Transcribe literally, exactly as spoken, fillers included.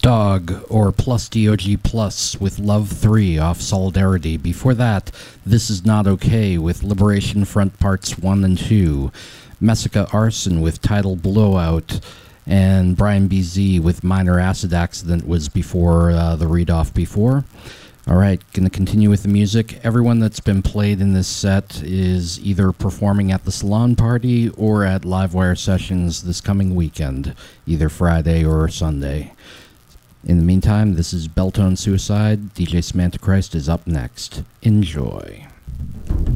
Dog, or Plus D O G Plus with Love three off Solidarity. Before that, This Is Not Okay with Liberation Front Parts one and two. Messica Arson with Tidal Blowout. And Brian B Z with Minor Acid Accident was before uh, the read-off before. Alright, gonna continue with the music. Everyone that's been played in this set is either performing at the Salon Party or at Livewire Sessions this coming weekend, either Friday or Sunday. In the meantime, this is Belltone Suicide. D J Samantichrist is up next. Enjoy.